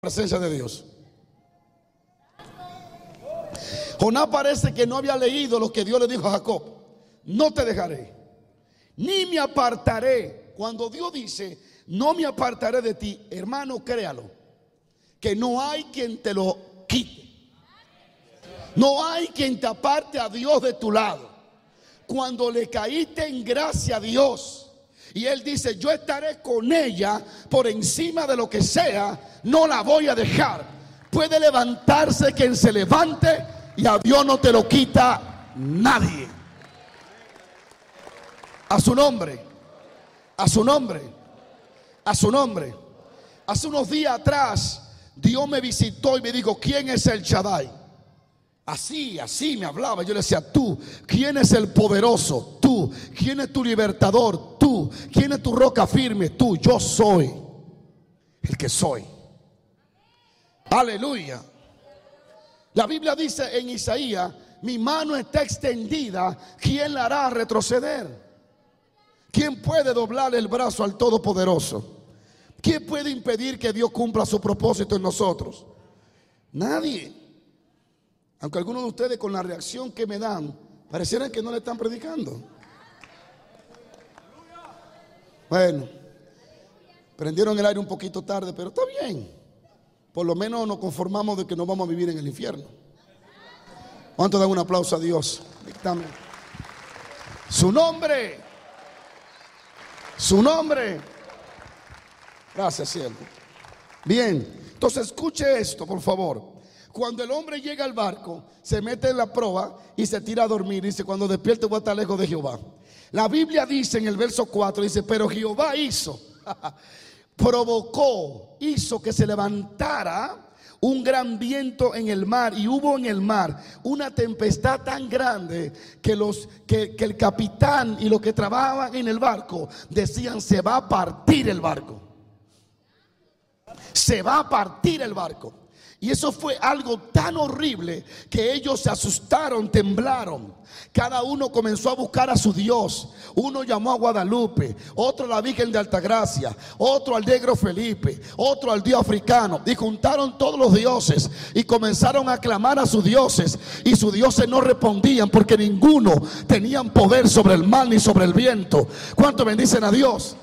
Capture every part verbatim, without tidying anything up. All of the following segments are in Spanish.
Presencia de Dios. Jonás parece que no había leído lo que Dios le dijo a Jacob: no te dejaré, ni me apartaré. Cuando Dios dice no me apartaré de ti, hermano, créalo, que no hay quien te lo quite. No hay quien te aparte a Dios de tu lado. Cuando le caíste en gracia a Dios y Él dice: yo estaré con ella por encima de lo que sea, no la voy a dejar. Puede levantarse quien se levante y a Dios no te lo quita nadie. A su nombre, a su nombre, a su nombre. Hace unos días atrás Dios me visitó y me dijo: ¿quién es el Shaddai? Así, así me hablaba. Yo le decía: tú. ¿Quién es el poderoso? Tú. ¿Quién es tu libertador? Tú. ¿Quién es tu roca firme? Tú. Yo soy el que soy. Aleluya. La Biblia dice en Isaías: mi mano está extendida, ¿quién la hará retroceder? ¿Quién puede doblar el brazo al Todopoderoso? ¿Quién puede impedir que Dios cumpla su propósito en nosotros? Nadie. Aunque algunos de ustedes, con la reacción que me dan, parecieran que no le están predicando. Bueno, prendieron el aire un poquito tarde, pero está bien. Por lo menos nos conformamos de que no vamos a vivir en el infierno. ¿Cuánto dan un aplauso a Dios? Dictamen. Su nombre. Su nombre. Gracias, cielo. Bien, entonces escuche esto, por favor. Cuando el hombre llega al barco, se mete en la proa y se tira a dormir. Dice: cuando despierte voy a estar lejos de Jehová. La Biblia dice en el verso cuatro, dice: pero Jehová hizo, provocó, hizo que se levantara un gran viento en el mar, y hubo en el mar una tempestad tan grande que, los, que, que el capitán y los que trabajaban en el barco decían: se va a partir el barco. Se va a partir el barco. Y eso fue algo tan horrible que ellos se asustaron, temblaron. Cada uno comenzó a buscar a su Dios. Uno llamó a Guadalupe, otro a la Virgen de Altagracia, otro al negro Felipe, otro al dios africano. Y juntaron todos los dioses y comenzaron a clamar a sus dioses. Y sus dioses no respondían, porque ninguno tenían poder sobre el mar ni sobre el viento. ¿Cuánto bendicen a Dios?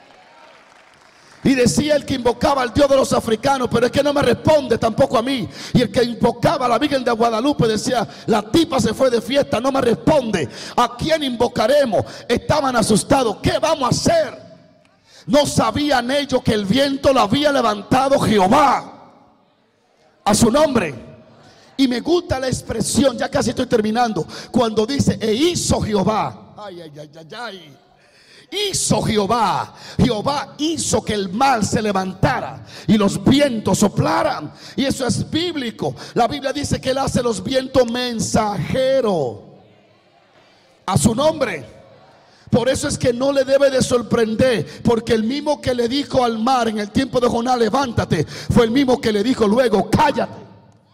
Y decía el que invocaba al Dios de los africanos: pero es que no me responde tampoco a mí. Y el que invocaba a la Virgen de Guadalupe decía: la tipa se fue de fiesta, no me responde. ¿A quién invocaremos? Estaban asustados. ¿Qué vamos a hacer? No sabían ellos que el viento lo había levantado Jehová. A su nombre. Y me gusta la expresión, ya casi estoy terminando, cuando dice: e hizo Jehová. Ay, ay, ay, ay, ay. Hizo Jehová, Jehová hizo que el mar se levantara y los vientos soplaran. Y eso es bíblico. La Biblia dice que Él hace los vientos mensajeros. A su nombre. Por eso es que no le debe de sorprender, porque el mismo que le dijo al mar en el tiempo de Jonás: levántate, fue el mismo que le dijo luego: cállate.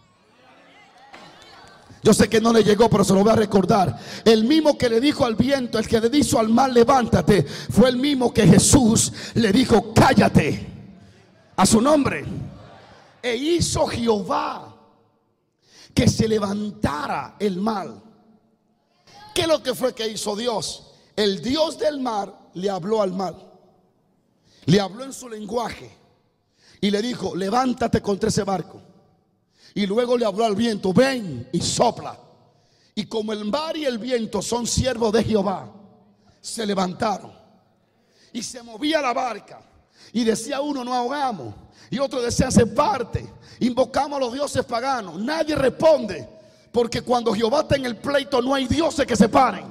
Yo sé que no le llegó, pero se lo voy a recordar. El mismo que le dijo al viento, el que le dijo al mar: levántate, fue el mismo que Jesús le dijo: cállate. A su nombre. E hizo Jehová que se levantara el mar. ¿Qué es lo que fue que hizo Dios? El Dios del mar le habló al mar. Le habló en su lenguaje y le dijo: levántate contra ese barco. Y luego le habló al viento: ven y sopla. Y como el mar y el viento son siervos de Jehová, se levantaron y se movía la barca. Y decía uno: no ahogamos. Y otro decía: se parte. Invocamos a los dioses paganos. Nadie responde, porque cuando Jehová está en el pleito, no hay dioses que se paren.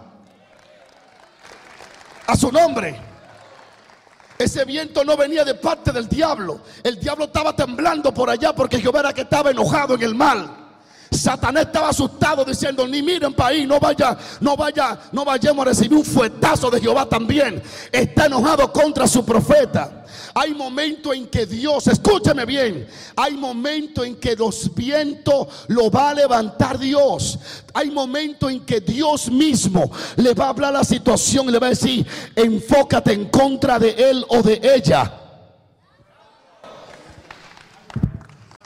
A su nombre. Ese viento no venía de parte del diablo. El diablo estaba temblando por allá, porque Jehová era que estaba enojado en el mal. Satanás estaba asustado, diciendo: ni miren para ahí, no vaya, no vaya, no vayamos a recibir un fuetazo de Jehová también. Está enojado contra su profeta. Hay momentos en que Dios, escúcheme bien, hay momentos en que los vientos lo va a levantar Dios. Hay momentos en que Dios mismo le va a hablar la situación y le va a decir: enfócate en contra de él o de ella.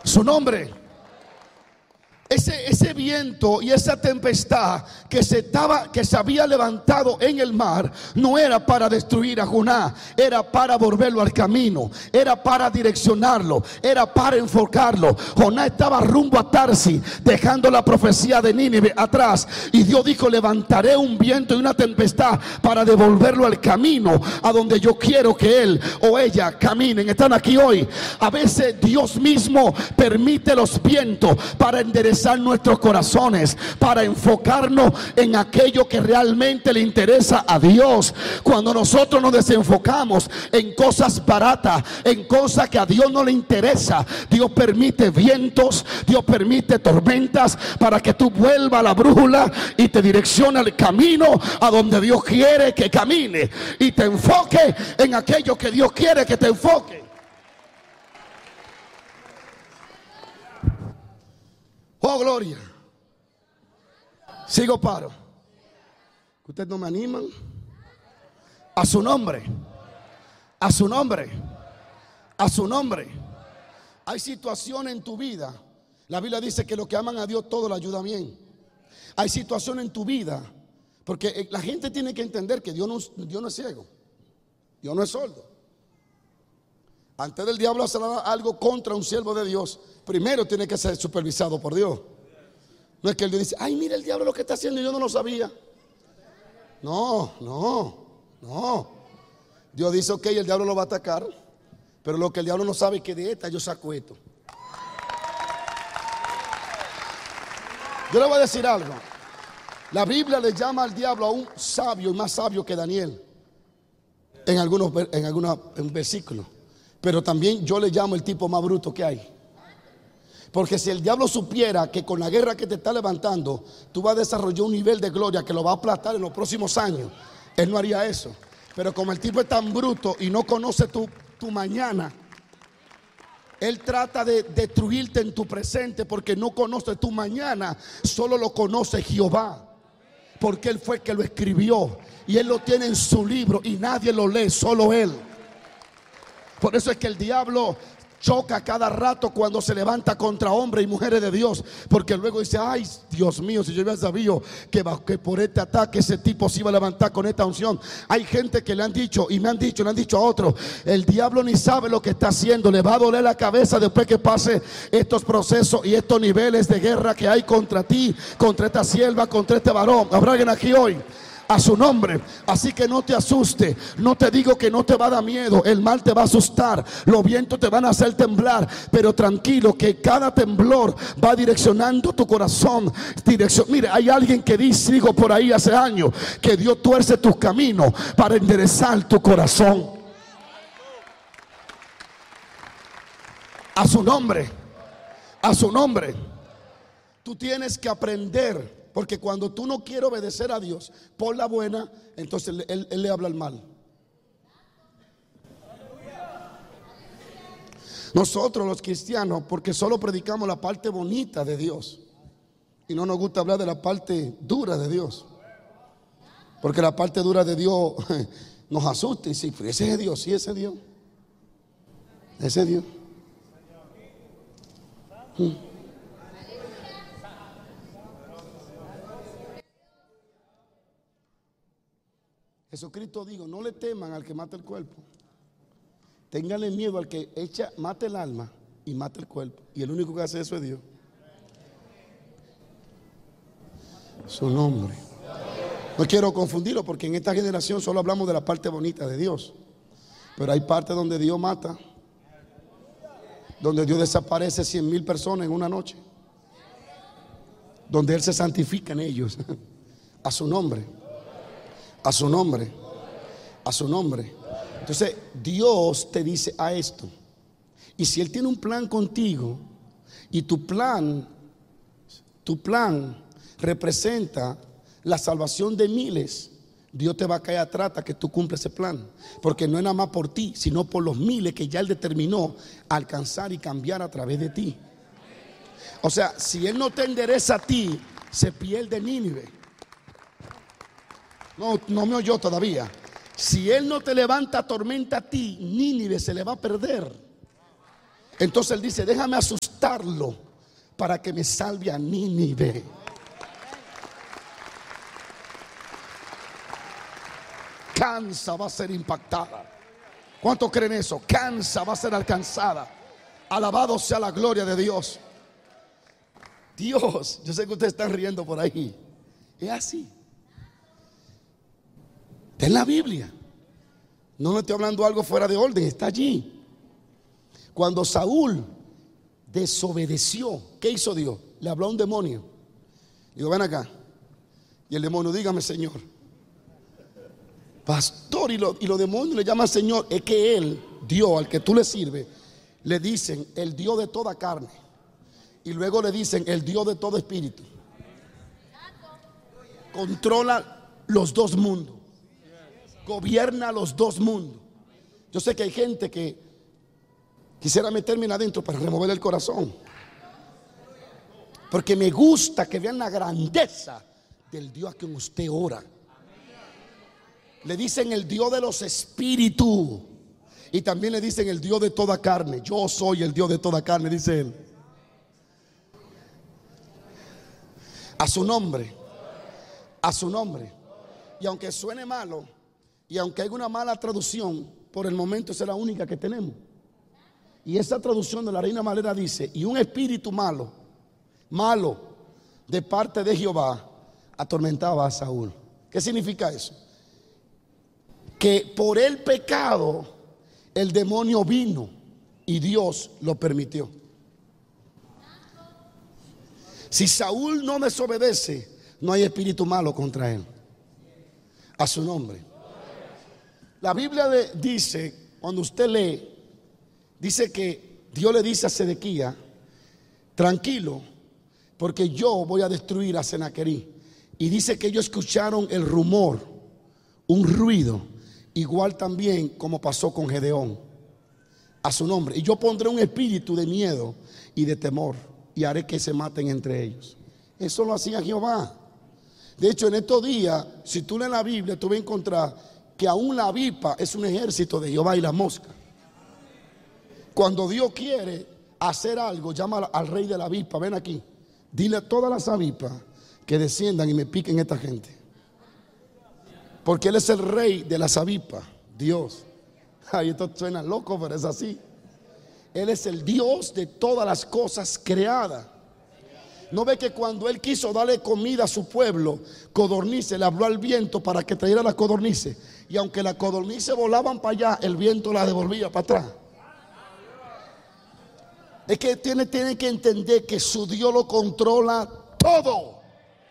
Su nombre. Ese, ese viento y esa tempestad que se, estaba, que se había levantado en el mar no era para destruir a Jonás, era para volverlo al camino, era para direccionarlo, era para enfocarlo. Jonás estaba rumbo a Tarsis, dejando la profecía de Nínive atrás, y Dios dijo: levantaré un viento y una tempestad para devolverlo al camino a donde yo quiero que él o ella caminen. Están aquí hoy. A veces Dios mismo permite los vientos para enderezar nuestros corazones, para enfocarnos en aquello que realmente le interesa a Dios. Cuando nosotros nos desenfocamos en cosas baratas, en cosas que a Dios no le interesa, Dios permite vientos, Dios permite tormentas para que tú vuelvas a la brújula y te direccione al camino a donde Dios quiere que camine, y te enfoque en aquello que Dios quiere que te enfoque. Oh, gloria. Sigo paro. Ustedes no me animan. A su nombre. A su nombre. A su nombre. Hay situaciones en tu vida. La Biblia dice que los que aman a Dios todo le ayuda bien. Hay situaciones en tu vida, porque la gente tiene que entender que Dios no, Dios no es ciego. Dios no es sordo. Antes del diablo hacer algo contra un siervo de Dios, primero tiene que ser supervisado por Dios. No es que él dice: ay, mira el diablo lo que está haciendo y yo no lo sabía. No, no, no. Dios dice: ok, el diablo lo va a atacar, pero lo que el diablo no sabe es que de esta yo saco esto. Yo le voy a decir algo. La Biblia le llama al diablo a un sabio, y más sabio que Daniel, en algunos en algunos versículos. Pero también yo le llamo el tipo más bruto que hay. Porque si el diablo supiera que con la guerra que te está levantando tú vas a desarrollar un nivel de gloria que lo va a aplastar en los próximos años, él no haría eso. Pero como el tipo es tan bruto y no conoce tu, tu mañana, él trata de destruirte en tu presente, porque no conoce tu mañana, solo lo conoce Jehová. Porque él fue el que lo escribió y él lo tiene en su libro y nadie lo lee, solo él. Por eso es que el diablo choca cada rato cuando se levanta contra hombres y mujeres de Dios, porque luego dice: ay, Dios mío, si yo hubiera sabido que, que por este ataque ese tipo se iba a levantar con esta unción. Hay gente que le han dicho, y me han dicho, le han dicho a otros: el diablo ni sabe lo que está haciendo, le va a doler la cabeza después que pase estos procesos y estos niveles de guerra que hay contra ti, contra esta sierva, contra este varón. ¿Habrá alguien aquí hoy? A su nombre. Así que no te asuste. No te digo que no te va a dar miedo. El mal te va a asustar, los vientos te van a hacer temblar, pero tranquilo, que cada temblor va direccionando tu corazón. Dirección. Mire, hay alguien que dice, digo por ahí hace años, que Dios tuerce tus caminos para enderezar tu corazón. A su nombre. A su nombre. Tú tienes que aprender. Porque cuando tú no quieres obedecer a Dios por la buena, entonces él, él, él le habla al mal. Nosotros los cristianos, porque solo predicamos la parte bonita de Dios y no nos gusta hablar de la parte dura de Dios, porque la parte dura de Dios nos asusta y sí, ese es Dios, sí, ese es Dios, ese es Dios. Hmm. Jesucristo dijo: no le teman al que mata el cuerpo, ténganle miedo al que echa, mata el alma y mata el cuerpo, y el único que hace eso es Dios. Su nombre. No quiero confundirlo, porque en esta generación solo hablamos de la parte bonita de Dios, pero hay partes donde Dios mata, donde Dios desaparece cien mil personas en una noche, donde Él se santifica en ellos. A su nombre. A su nombre. A su nombre. Entonces Dios te dice a esto. Y si Él tiene un plan contigo, y tu plan, tu plan representa la salvación de miles, Dios te va a caer atrás hasta que tú cumples ese plan. Porque no es nada más por ti, sino por los miles que ya Él determinó alcanzar y cambiar a través de ti. O sea, si Él no te endereza a ti, se pierde Nínive. No, no me oyó todavía. Si Él no te levanta tormenta a ti, Nínive se le va a perder. Entonces él dice: déjame asustarlo para que me salve a Nínive. Cansa va a ser impactada. ¿Cuántos creen eso? Cansa va a ser alcanzada. Alabado sea la gloria de Dios. Dios, yo sé que ustedes están riendo por ahí. Es así. Está en la Biblia. No me estoy hablando algo fuera de orden, está allí. Cuando Saúl desobedeció, ¿qué hizo Dios? Le habló a un demonio. Digo: ven acá. Y el demonio: dígame, Señor. Pastor, y, lo, y los demonios le llaman Señor. Es que él, Dios al que tú le sirves, le dicen el Dios de toda carne. Y luego le dicen el Dios de todo espíritu. Controla los dos mundos. Gobierna los dos mundos. Yo sé que hay gente que quisiera meterme adentro para remover el corazón, porque me gusta que vean la grandeza del Dios a quien usted ora. Le dicen el Dios de los espíritus, y también le dicen el Dios de toda carne. Yo soy el Dios de toda carne, dice él. A su nombre, a su nombre. Y aunque suene malo, y aunque haya una mala traducción, por el momento esa es la única que tenemos. Y esa traducción de la Reina Valera dice: y un espíritu malo, malo de parte de Jehová atormentaba a Saúl. ¿Qué significa eso? Que por el pecado el demonio vino y Dios lo permitió. Si Saúl no desobedece, no hay espíritu malo contra él. A su nombre. La Biblia de, dice, cuando usted lee, dice que Dios le dice a Sedequías: tranquilo, porque yo voy a destruir a Senaquerí. Y dice que ellos escucharon el rumor, un ruido, igual también como pasó con Gedeón. A su nombre. Y yo pondré un espíritu de miedo y de temor, y haré que se maten entre ellos. Eso lo hacía Jehová. De hecho, en estos días, si tú lees la Biblia, tú vas a encontrar que aún la avispa es un ejército de Jehová y la mosca. Cuando Dios quiere hacer algo, llama al rey de la avispa: ven aquí, dile a todas las avispas que desciendan y me piquen esta gente. Porque Él es el rey de las avispas, Dios. Ay, esto suena loco, pero es así. Él es el Dios de todas las cosas creadas. ¿No ve que cuando Él quiso darle comida a su pueblo, codornices, le habló al viento para que trajera las codornices? Y aunque las codornices volaban para allá, el viento las devolvía para atrás. Es que tiene, tiene que entender que su Dios lo controla todo.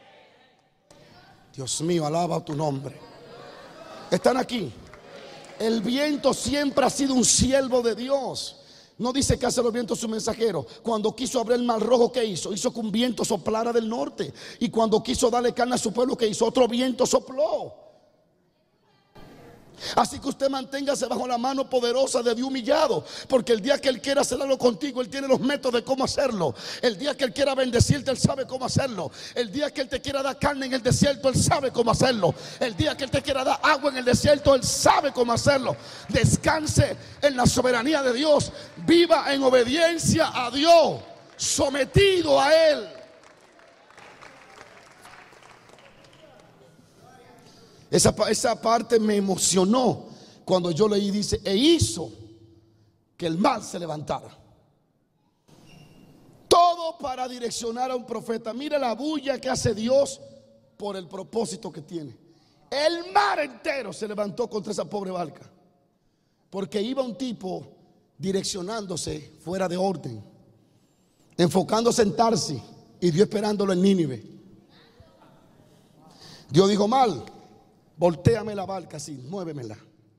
Dios mío, alaba tu nombre. ¿Están aquí? El viento siempre ha sido un siervo de Dios. No dice que hace los vientos su mensajero. Cuando quiso abrir el mar rojo, ¿qué hizo? Hizo que un viento soplara del norte. Y cuando quiso darle carne a su pueblo, ¿qué hizo? Otro viento sopló. Así que usted manténgase bajo la mano poderosa de Dios humillado, porque el día que Él quiera hacer algo contigo, Él tiene los métodos de cómo hacerlo. El día que Él quiera bendecirte, Él sabe cómo hacerlo. El día que Él te quiera dar carne en el desierto, Él sabe cómo hacerlo. El día que Él te quiera dar agua en el desierto, Él sabe cómo hacerlo. Descanse en la soberanía de Dios. Viva en obediencia a Dios, sometido a Él. Esa, esa parte me emocionó cuando yo leí, dice: e hizo que el mal se levantara. Todo para direccionar a un profeta. Mira la bulla que hace Dios por el propósito que tiene. El mar entero se levantó contra esa pobre barca, porque iba un tipo direccionándose fuera de orden, enfocándose en Tarsis, y Dios esperándolo en Nínive. Dios dijo: mal, voltéame la barca así, muévemela.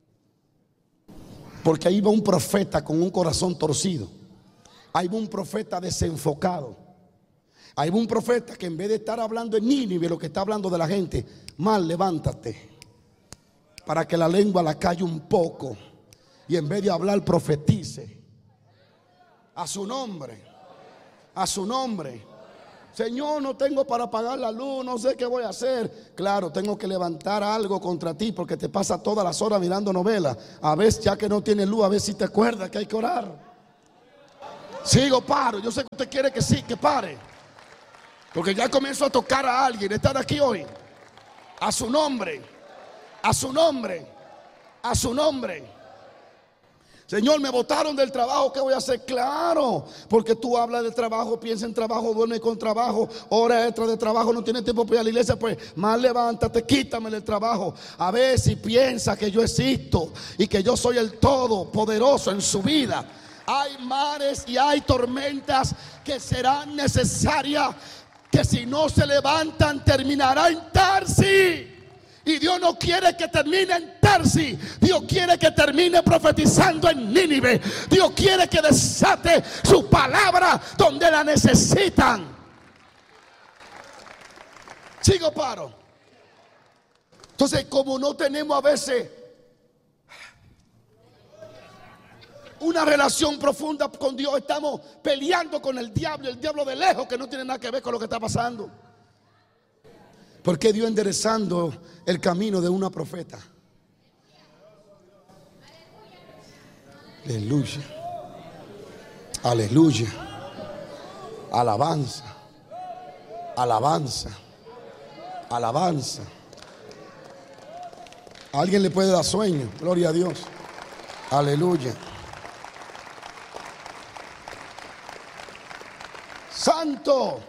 Porque ahí va un profeta con un corazón torcido. Ahí va un profeta desenfocado. Ahí va un profeta que en vez de estar hablando en Nínive, lo que está hablando de la gente: mal, levántate, para que la lengua la calle un poco, y en vez de hablar, profetice. A su nombre, a su nombre. Señor, no tengo para pagar la luz, no sé qué voy a hacer. Claro, tengo que levantar algo contra ti, porque te pasa todas las horas mirando novelas. A veces, ya que no tienes luz, a ver si te acuerdas que hay que orar. Sigo, paro. Yo sé que usted quiere que sí, que pare. Porque ya comienzo a tocar a alguien. ¿Está de aquí hoy? A su nombre. A su nombre. A su nombre. Señor, me botaron del trabajo, ¿qué voy a hacer? Claro, porque tú hablas de trabajo, piensa en trabajo, duerme con trabajo, hora extra de trabajo, no tienes tiempo para ir a la iglesia, pues más levántate, quítame del trabajo. A ver si piensa que yo existo y que yo soy el todopoderoso en su vida. Hay mares y hay tormentas que serán necesarias, que si no se levantan terminará en Tarsis. Y Dios no quiere que termine en Tarsis. Dios quiere que termine profetizando en Nínive. Dios quiere que desate su palabra donde la necesitan. Sigo, paro. Entonces, como no tenemos a veces una relación profunda con Dios, estamos peleando con el diablo, el diablo de lejos, que no tiene nada que ver con lo que está pasando. Porque Dios enderezando el camino de una profeta. Aleluya. Aleluya. Alabanza. Alabanza. Alabanza. ¿A alguien le puede dar sueño? Gloria a Dios. Aleluya. Santo.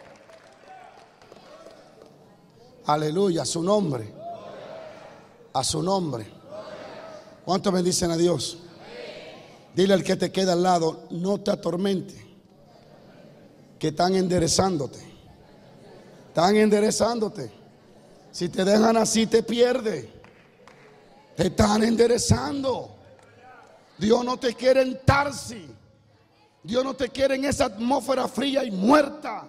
Aleluya, a su nombre. A su nombre. ¿Cuántos bendicen a Dios? Dile al que te queda al lado, no te atormente, que están enderezándote. Están enderezándote. Si te dejan así te pierdes. Te están enderezando. Dios no te quiere en Tarsis. Dios no te quiere en esa atmósfera fría y muerta.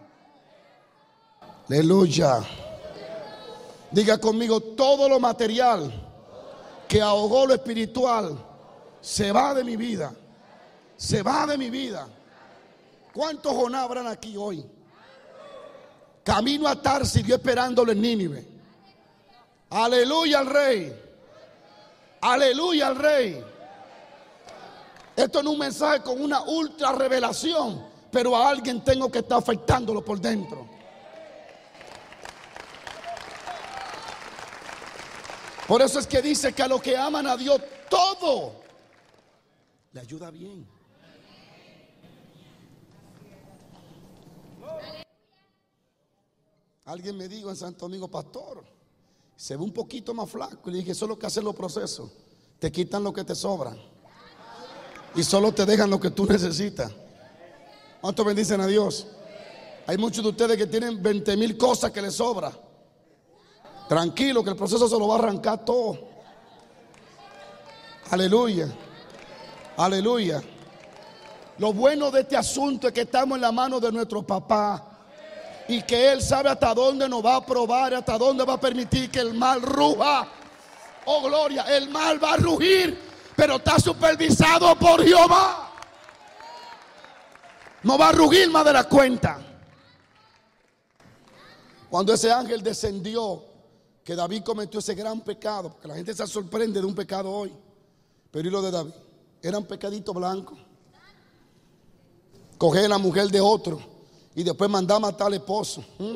Aleluya. Diga conmigo, todo lo material que ahogó lo espiritual se va de mi vida. Se va de mi vida. ¿Cuántos Jonás habrán aquí hoy? Camino a Tarsis, Dios esperándolo en Nínive. Aleluya al Rey. Aleluya al Rey. Esto no es un mensaje con una ultra revelación, pero a alguien tengo que estar afectándolo por dentro. Por eso es que dice que a los que aman a Dios todo le ayuda bien. Alguien me dijo en Santo Domingo, pastor, se ve un poquito más flaco. Y le dije, eso es lo que hacen los procesos. Te quitan lo que te sobra y solo te dejan lo que tú necesitas. ¿Cuántos bendicen a Dios? Hay muchos de ustedes que tienen veinte mil cosas que les sobra. Tranquilo, que el proceso se lo va a arrancar todo. Aleluya. Aleluya. Lo bueno de este asunto es que estamos en la mano de nuestro papá y que Él sabe hasta dónde nos va a probar, hasta dónde va a permitir que el mal ruja. Oh, gloria, el mal va a rugir, pero está supervisado por Jehová. No va a rugir más de la cuenta. Cuando ese ángel descendió, que David cometió ese gran pecado, porque la gente se sorprende de un pecado hoy, pero ¿y lo de David? Era un pecadito blanco. Coger a la mujer de otro y después mandar a matar al esposo. ¿Mm?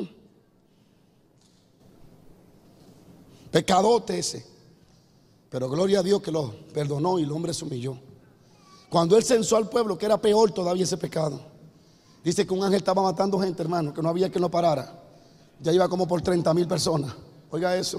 Pecadote ese. Pero gloria a Dios que lo perdonó y el hombre se humilló. Cuando él censó al pueblo, que era peor todavía ese pecado, dice que un ángel estaba matando gente, hermano, que no había quien lo parara. Ya iba como por treinta mil personas. Oiga eso.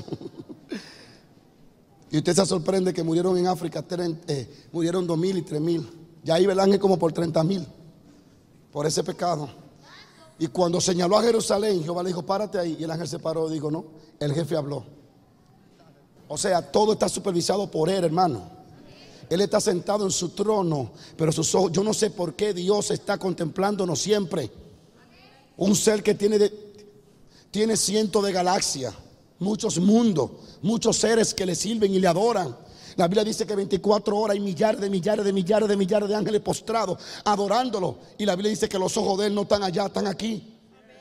Y usted se sorprende que murieron en África, eh, murieron dos mil y tres mil. Ya iba el ángel como por treinta mil por ese pecado. Y cuando señaló a Jerusalén, Jehová le dijo, párate ahí. Y el ángel se paró y dijo, no, el jefe habló. O sea, todo está supervisado por él, hermano. Él está sentado en su trono, pero sus ojos, yo no sé por qué Dios está contemplándonos siempre. Un ser que tiene, de, tiene cientos de galaxias, muchos mundos, muchos seres que le sirven y le adoran. La Biblia dice que veinticuatro horas hay millares de millares de millares de millares de ángeles postrados adorándolo. Y la Biblia dice que los ojos de él no están allá, están aquí,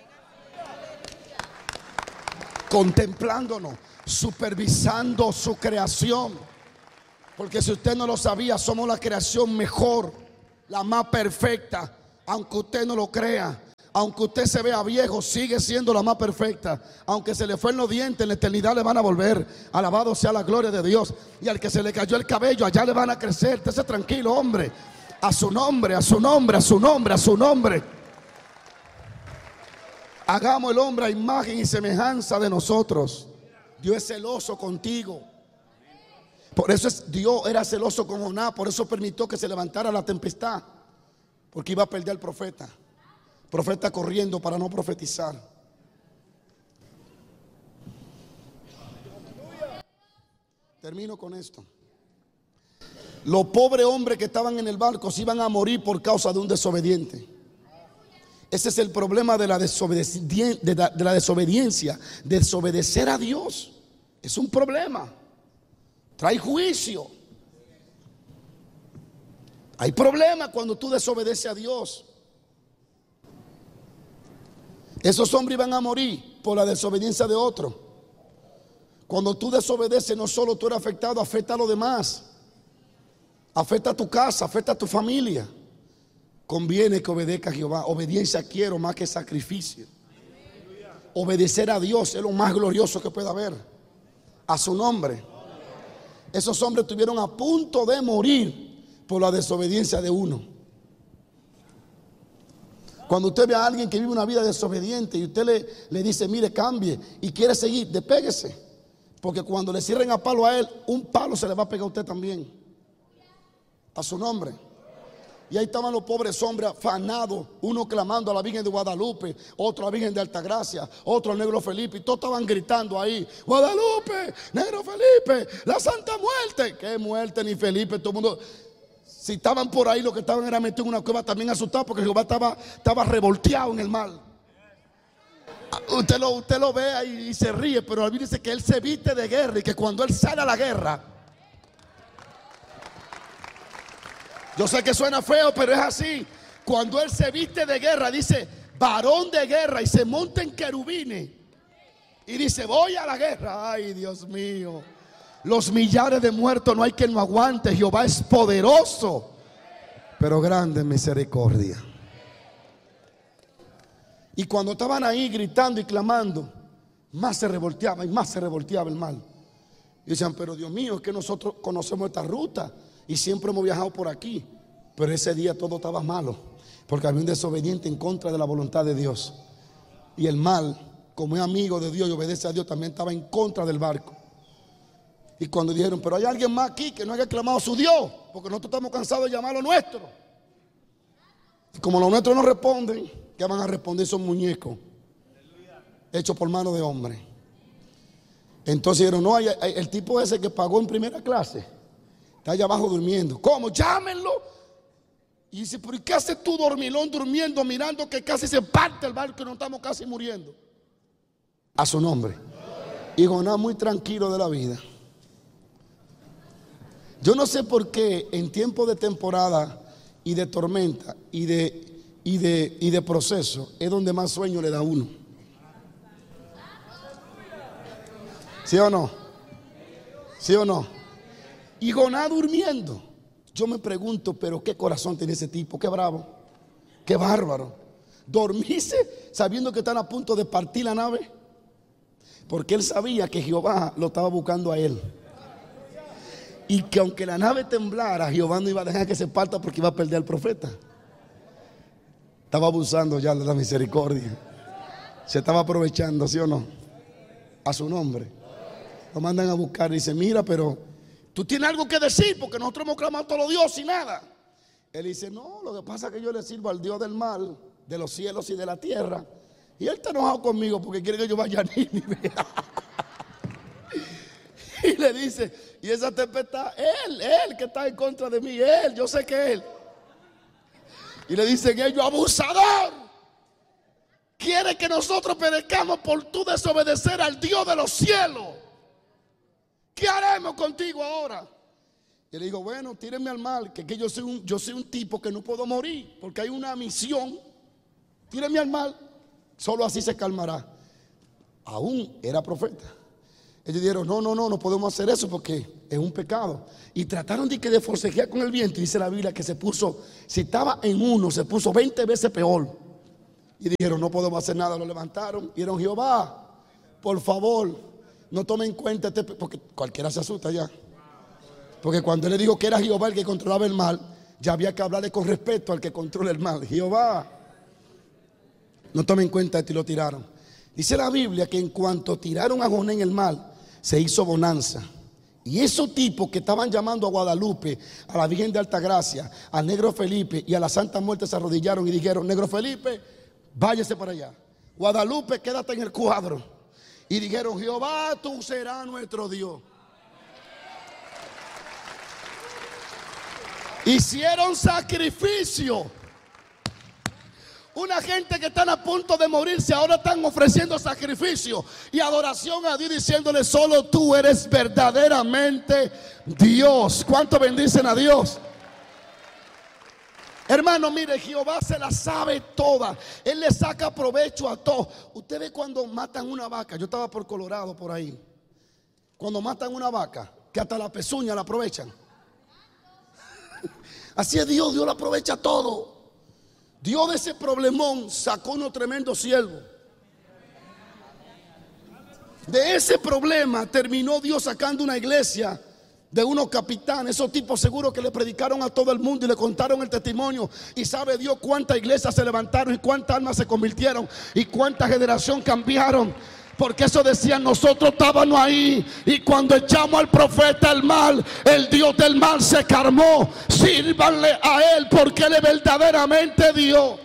contemplándonos, supervisando su creación. Porque si usted no lo sabía, somos la creación mejor, la más perfecta, Aunque usted no lo crea, aunque usted se vea viejo, sigue siendo la más perfecta. Aunque se le fue en los dientes, en la eternidad le van a volver. Alabado sea la gloria de Dios. Y al que se le cayó el cabello, allá le van a crecer. Esté tranquilo, hombre. A su nombre, a su nombre, a su nombre, a su nombre. Hagamos el hombre a imagen y semejanza de nosotros. Dios es celoso contigo. Por eso es, Dios era celoso con Jonás. Por eso permitió que se levantara la tempestad, porque iba a perder al profeta. Profeta corriendo para no profetizar. Termino con esto. Los pobres hombres que estaban en el barco se iban a morir por causa de un desobediente. Ese es el problema de la, desobediencia, de la, de la desobediencia. Desobedecer a Dios es un problema. Trae juicio. Hay problemas cuando tú desobedeces a Dios. Esos hombres iban a morir por la desobediencia de otro. Cuando tú desobedeces, no solo tú eres afectado, afecta a los demás. Afecta a tu casa, afecta a tu familia. Conviene que obedezca a Jehová. Obediencia quiero más que sacrificio. Obedecer a Dios es lo más glorioso que pueda haber. A su nombre. Esos hombres estuvieron a punto de morir por la desobediencia de uno. Cuando usted ve a alguien que vive una vida desobediente y usted le, le dice, mire, cambie, y quiere seguir, despéguese. Porque cuando le cierren a palo a él, un palo se le va a pegar a usted también. A su nombre. Y ahí estaban los pobres hombres afanados, uno clamando a la Virgen de Guadalupe, otro a la Virgen de Altagracia, otro al Negro Felipe, y todos estaban gritando ahí, Guadalupe, Negro Felipe, la Santa Muerte. ¿Qué muerte ni Felipe? Todo el mundo, si estaban por ahí, lo que estaban era metidos en una cueva también asustados, porque Jehová estaba, estaba revolteado en el mar. Usted lo, usted lo ve ahí y se ríe, pero la Biblia dice que él se viste de guerra y que cuando él sale a la guerra, yo sé que suena feo, pero es así. Cuando él se viste de guerra, dice varón de guerra, y se monta en querubines y dice voy a la guerra. Ay, Dios mío, los millares de muertos no hay quien lo aguante. Jehová es poderoso, pero grande en misericordia. Y cuando estaban ahí gritando y clamando, más se revolteaba y más se revolteaba el mal. Y decían, pero Dios mío, es que nosotros conocemos esta ruta y siempre hemos viajado por aquí. Pero ese día todo estaba malo, porque había un desobediente en contra de la voluntad de Dios. Y el mal, como es amigo de Dios y obedece a Dios, también estaba en contra del barco. Y cuando dijeron, pero hay alguien más aquí que no haya clamado a su Dios, porque nosotros estamos cansados de llamar a lo nuestro. Y como los nuestros no responden, ¿qué van a responder esos muñecos hechos por mano de hombre? Entonces dijeron, no, hay, hay, el tipo ese que pagó en primera clase está allá abajo durmiendo. ¿Cómo? Llámenlo. Y dice, pero ¿y qué haces tú, dormilón, durmiendo, mirando que casi se parte el barco y no estamos casi muriendo? A su nombre. Y Jonás muy tranquilo de la vida. Yo no sé por qué en tiempo de temporada y de tormenta y de, y de, y de proceso es donde más sueño le da a uno. ¿Sí o no? ¿Sí o no? Y Jonás durmiendo. Yo me pregunto, pero qué corazón tiene ese tipo, qué bravo, qué bárbaro. Dormirse sabiendo que están a punto de partir la nave, porque él sabía que Jehová lo estaba buscando a él. Y que aunque la nave temblara, Jehová no iba a dejar que se parta porque iba a perder al profeta. Estaba abusando ya de la misericordia. Se estaba aprovechando, ¿sí o no? A su nombre. Lo mandan a buscar y dice, mira, pero tú tienes algo que decir, porque nosotros hemos clamado a todos los dioses y nada. Él dice, no, lo que pasa es que yo le sirvo al Dios del mal, de los cielos y de la tierra. Y él está enojado conmigo porque quiere que yo vaya a Nínive. Y le dice, y esa tempestad, él, él que está en contra de mí, él, yo sé que él. Y le dicen ellos, abusador, quiere que nosotros perezcamos por tu desobedecer al Dios de los cielos. ¿Qué haremos contigo ahora? Y le digo, bueno, tírenme al mar, que, que yo, soy un, yo soy un tipo que no puedo morir, porque hay una misión. Tírenme al mar, solo así se calmará. Aún era profeta. Ellos dijeron, no, no, no, no podemos hacer eso porque es un pecado. Y trataron de que de forcejear con el viento. Y dice la Biblia que se puso, si estaba en uno, se puso veinte veces peor. Y dijeron, no podemos hacer nada. Lo levantaron y dijeron, Jehová, por favor, no tome en cuenta este, porque cualquiera se asusta ya. Porque cuando él le dijo que era Jehová el que controlaba el mal, ya había que hablarle con respeto al que controla el mal. Jehová, no tome en cuenta esto, y lo tiraron. Dice la Biblia que en cuanto tiraron a Jonás en el mar, se hizo bonanza. Y esos tipos que estaban llamando a Guadalupe, a la Virgen de Altagracia, al Negro Felipe y a la Santa Muerte, se arrodillaron y dijeron, Negro Felipe, váyase para allá. Guadalupe, quédate en el cuadro. Y dijeron, Jehová, tú serás nuestro Dios. Hicieron sacrificio. Una gente que están a punto de morirse ahora están ofreciendo sacrificio y adoración a Dios, diciéndole, solo tú eres verdaderamente Dios. ¿Cuánto bendicen a Dios? Hermano, mire, Jehová se la sabe toda. Él le saca provecho a todo. Usted ve cuando matan una vaca. Yo estaba por Colorado por ahí. Cuando matan una vaca, que hasta la pezuña la aprovechan. Así es Dios, Dios lo aprovecha todo. Dios de ese problemón sacó unos tremendos siervos. De ese problema terminó Dios sacando una iglesia de unos capitanes. Esos tipos seguros que le predicaron a todo el mundo y le contaron el testimonio. Y sabe Dios cuántas iglesias se levantaron y cuántas almas se convirtieron y cuánta generación cambiaron. Porque eso decían, nosotros estábamos ahí y cuando echamos al profeta al mal, el Dios del mal se calmó. Sírvanle a él porque él es verdaderamente Dios.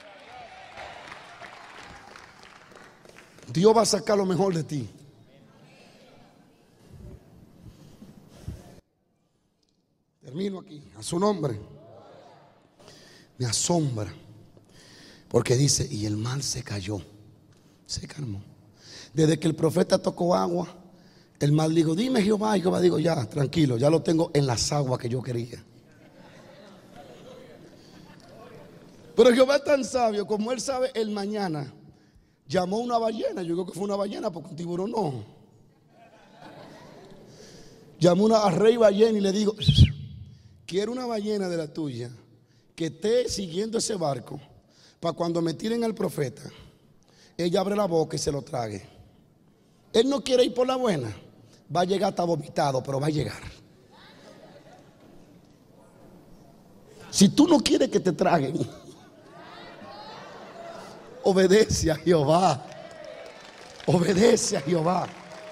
Dios va a sacar lo mejor de ti. Termino aquí, a su nombre. Me asombra porque dice, y el mal se cayó, se calmó. Desde que el profeta tocó agua, el mal dijo, dime Jehová. Y Jehová dijo, ya, tranquilo, ya lo tengo en las aguas que yo quería. Pero Jehová es tan sabio, como él sabe el mañana, llamó a una ballena. Yo creo que fue una ballena porque un tiburón no. Llamó una, a rey ballena y le digo, quiero una ballena de la tuya que esté siguiendo ese barco para cuando me tiren al profeta, ella abre la boca y se lo trague. Él no quiere ir por la buena, va a llegar hasta vomitado, pero va a llegar. Si tú no quieres que te traguen, obedece a Jehová. Obedece a Jehová.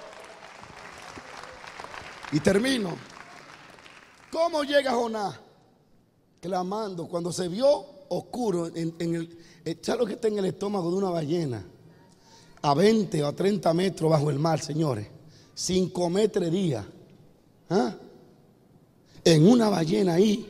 Y termino. ¿Cómo llega Jonás? Clamando. Cuando se vio oscuro en, en el, echar lo que está en el estómago de una ballena, a veinte o a treinta metros bajo el mar, señores, sin comer tres días, ¿ah? En una ballena ahí.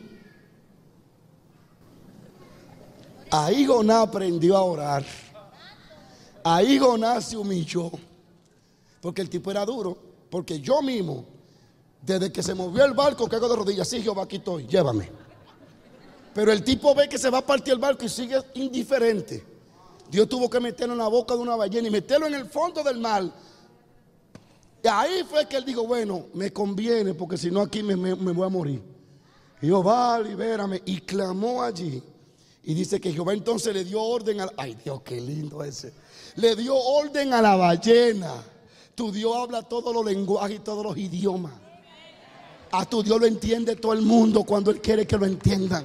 Ahí Jonás aprendió a orar. Ahí Jonás se humilló, porque el tipo era duro. Porque yo mismo, desde que se movió el barco, caigo de rodillas. Sí, Jehová, aquí estoy, llévame. Pero el tipo ve que se va a partir el barco y sigue indiferente. Dios tuvo que meterlo en la boca de una ballena y meterlo en el fondo del mar. Y ahí fue que él dijo, bueno, me conviene porque si no aquí me, me, me voy a morir. Jehová, libérame. Y clamó allí. Y dice que Jehová entonces le dio orden a, ay Dios, qué lindo ese. Le dio orden a la ballena. Tu Dios habla todos los lenguajes y todos los idiomas. A tu Dios lo entiende todo el mundo cuando Él quiere que lo entiendan.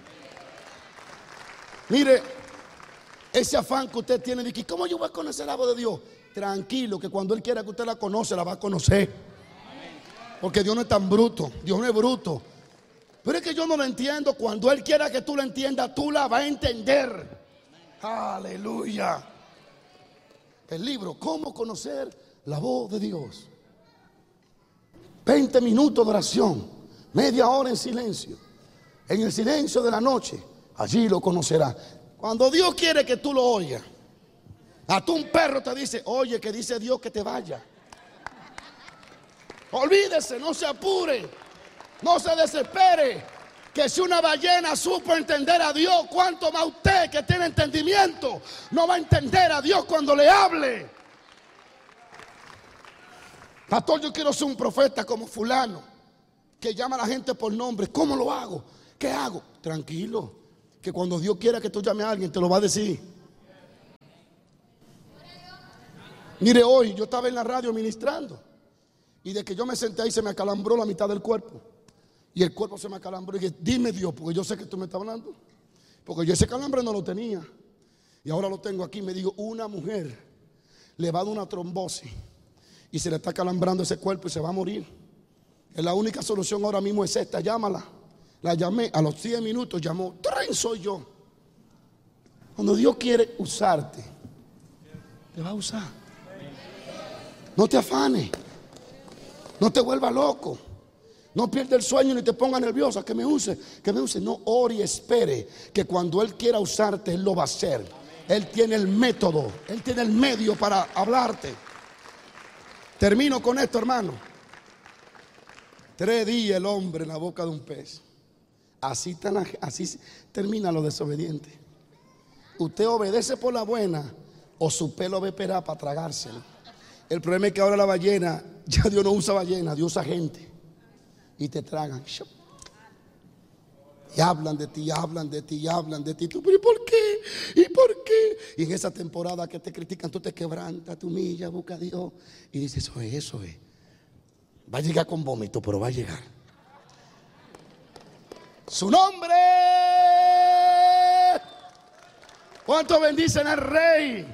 Mire, ese afán que usted tiene de que ¿cómo yo voy a conocer la voz de Dios? Tranquilo, que cuando Él quiera que usted la conoce, la va a conocer. Porque Dios no es tan bruto, Dios no es bruto. Pero es que yo no lo entiendo. Cuando Él quiera que tú lo entiendas, tú la vas a entender. Aleluya. El libro, ¿cómo conocer la voz de Dios? veinte minutos de oración, media hora en silencio. En el silencio de la noche, allí lo conocerás. Cuando Dios quiere que tú lo oigas, a tú un perro te dice, oye, que dice Dios que te vaya. Olvídese, no se apure, no se desespere. Que si una ballena supo entender a Dios, ¿cuánto más usted que tiene entendimiento no va a entender a Dios cuando le hable? Pastor, yo quiero ser un profeta como fulano, que llama a la gente por nombre. ¿Cómo lo hago? ¿Qué hago? Tranquilo, que cuando Dios quiera que tú llames a alguien, te lo va a decir. Mire, hoy yo estaba en la radio ministrando, y de que yo me senté ahí se me acalambró la mitad del cuerpo. Y el cuerpo se me acalambró. Y dije, dime Dios, porque yo sé que tú me estás hablando. Porque yo ese calambre no lo tenía, y ahora lo tengo aquí. Me dijo, una mujer le va a dar una trombosis y se le está calambrando ese cuerpo y se va a morir. Es la única solución ahora mismo es esta, llámala. La llamé, a los diez minutos llamó, ¡tren! Soy yo. Cuando Dios quiere usarte, te va a usar. No te afanes, no te vuelvas loco, no pierdas el sueño ni te pongas nerviosa. Que me use, que me use. No ore y espere que cuando Él quiera usarte, Él lo va a hacer. Él tiene el método, Él tiene el medio para hablarte. Termino con esto, hermano. Tres días el hombre en la boca de un pez. Así, tan, así termina lo desobediente. Usted obedece por la buena, o su pelo va a esperar para tragárselo. El problema es que ahora la ballena, ya Dios no usa ballena, Dios usa gente. Y te tragan. Y hablan de ti, y hablan de ti, y hablan de ti. Tú, ¿pero y por qué? ¿Y por qué? Y en esa temporada que te critican, tú te quebrantas, te humillas, busca a Dios. Y dices, eso es, eso es. Va a llegar con vómito, pero va a llegar. Su nombre. ¿Cuánto bendicen al Rey?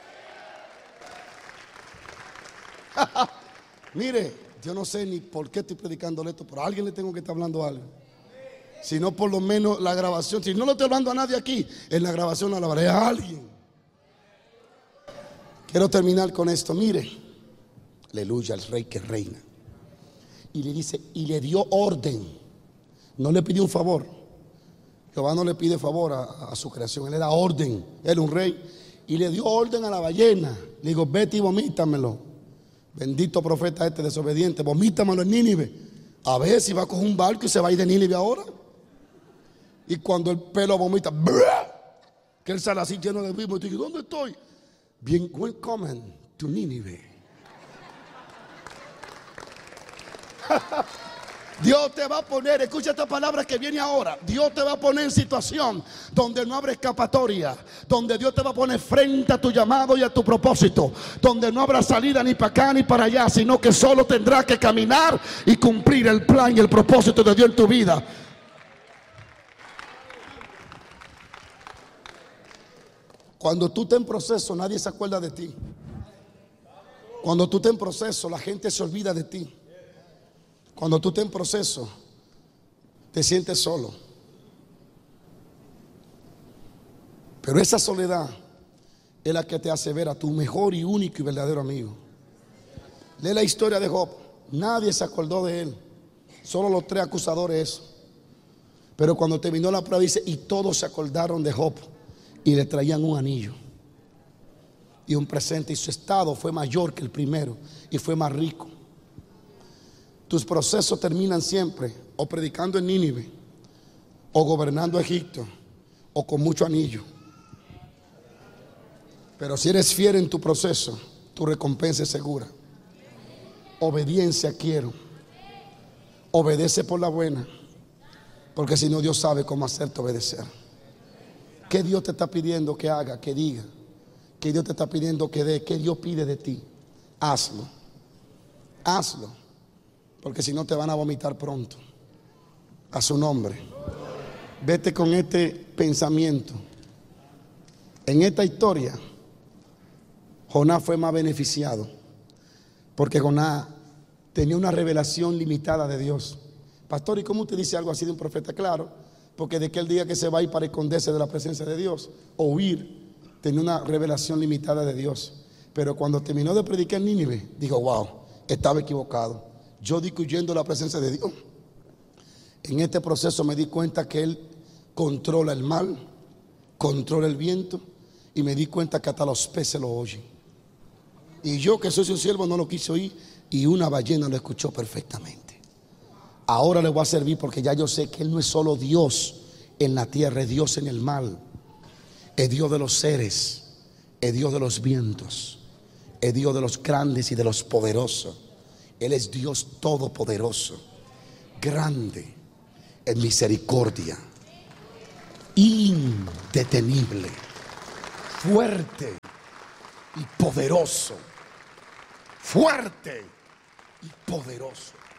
Mire, yo no sé ni por qué estoy predicándole esto, pero a alguien le tengo que estar hablando algo. Si no, por lo menos la grabación. Si no lo estoy hablando a nadie aquí, en la grabación la hablaré a alguien. Quiero terminar con esto. Mire, aleluya, el Rey que reina. Y le dice, y le dio orden. No le pidió un favor. Jehová no le pide favor a, a su creación. Él era orden. Él era un rey. Y le dio orden a la ballena. Le digo, vete y vomítamelo. Bendito profeta este desobediente, vomítamelo en Nínive. A ver si va a coger un barco y se va a ir de Nínive ahora. Y cuando el pelo vomita, ¡bra! Que él sale así lleno de vino. Y tú dices, ¿dónde estoy? Bien, welcome to Nínive. Dios te va a poner, escucha esta palabra que viene ahora. Dios te va a poner en situación donde no habrá escapatoria, donde Dios te va a poner frente a tu llamado y a tu propósito, donde no habrá salida ni para acá ni para allá, sino que solo tendrás que caminar y cumplir el plan y el propósito de Dios en tu vida. Cuando tú estés en proceso, nadie se acuerda de ti. Cuando tú estés en proceso, la gente se olvida de ti. Cuando tú estés en proceso, te sientes solo. Pero esa soledad es la que te hace ver a tu mejor y único y verdadero amigo. Lee la historia de Job. Nadie se acordó de él, solo los tres acusadores. Pero cuando terminó la prueba dice, y todos se acordaron de Job y le traían un anillo y un presente, y su estado fue mayor que el primero y fue más rico. Tus procesos terminan siempre o predicando en Nínive, o gobernando Egipto, o con mucho anillo. Pero si eres fiel en tu proceso, tu recompensa es segura. Obediencia quiero. Obedece por la buena, porque si no, Dios sabe cómo hacerte obedecer. ¿Qué Dios te está pidiendo que haga, que diga? ¿Qué Dios te está pidiendo que dé? ¿Qué Dios pide de ti? Hazlo. Hazlo. Porque si no te van a vomitar pronto. A su nombre. Vete con este pensamiento. En esta historia, Jonás fue más beneficiado, porque Jonás tenía una revelación limitada de Dios. Pastor, ¿y cómo usted dice algo así de un profeta? Claro, porque de aquel día que se va a ir para esconderse de la presencia de Dios o huir, tenía una revelación limitada de Dios. Pero cuando terminó de predicar en Nínive, dijo, wow, estaba equivocado. Yo di que huyendo de la presencia de Dios. En este proceso me di cuenta que Él controla el mal, controla el viento, y me di cuenta que hasta los peces lo oyen. Y yo, que soy su siervo, no lo quise oír, y una ballena lo escuchó perfectamente. Ahora le voy a servir porque ya yo sé que Él no es solo Dios en la tierra, es Dios en el mal, es Dios de los seres, es Dios de los vientos, es Dios de los grandes y de los poderosos. Él es Dios todopoderoso, grande en misericordia, indetenible, fuerte y poderoso. Fuerte y poderoso.